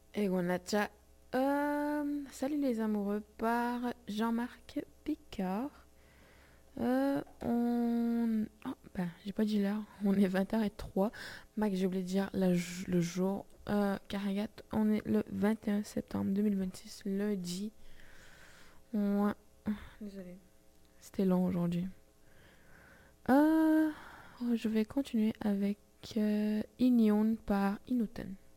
Et on a déjà Salut les amoureux par Jean-Marc Picard. J'ai pas dit l'heure, on est 20h03. Max, j'ai oublié de dire le jour. Car regarde, on est le 21 septembre 2026, lundi. Ouais, désolée, c'était long aujourd'hui. Je vais continuer avec Inyon par Inuten.